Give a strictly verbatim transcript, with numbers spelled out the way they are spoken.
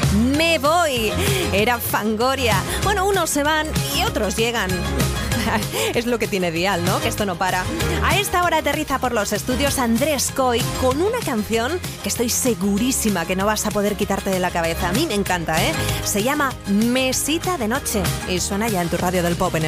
Me voy. Era Fangoria. Bueno, unos se van y otros llegan. Es lo que tiene Dial, ¿no? Que esto no para. A esta hora aterriza por los estudios Andrés Coy con una canción que estoy segurísima que no vas a poder quitarte de la cabeza. A mí me encanta, ¿eh? Se llama Mesita de Noche y suena ya en tu radio del pop en el